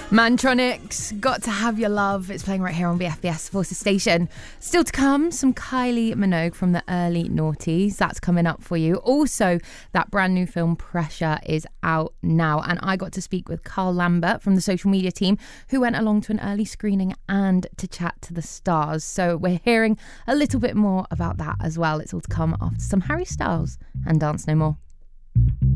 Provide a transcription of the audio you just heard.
Mantronics, Got to Have Your Love. It's playing right here on BFBS Forces Station. Still to come, some Kylie Minogue from the early noughties. That's coming up for you. Also, that brand new film Pressure is out now. And I got to speak with Carl Lambert from the social media team, who went along to an early screening and to chat to the stars. So we're hearing a little bit more about that as well. It's all to come after some Harry Styles and Dance No More.